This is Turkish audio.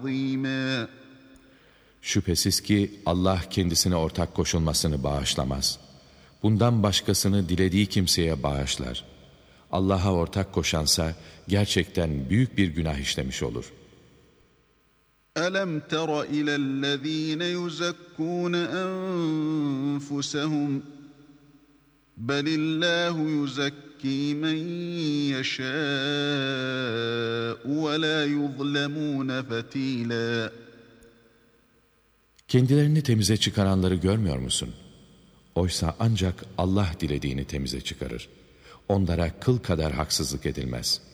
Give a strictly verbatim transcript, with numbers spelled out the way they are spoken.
عظيما. Şüphesiz ki Allah kendisine ortak koşulmasını bağışlamaz. Bundan başkasını dilediği kimseye bağışlar. Allah'a ortak koşansa gerçekten büyük bir günah işlemiş olur. أَلَمْ تَرَ إِلَى الَّذ۪ينَ يُزَكُّونَ أَنفُسَهُمْ بَلِ اللّٰهُ يُزَكِّي مَنْ يَشَاءُ وَلَا يُظْلَمُونَ فَتِيلًا. Kendilerini temize çıkaranları görmüyor musun? Oysa ancak Allah dilediğini temize çıkarır. Onlara kıl kadar haksızlık edilmez.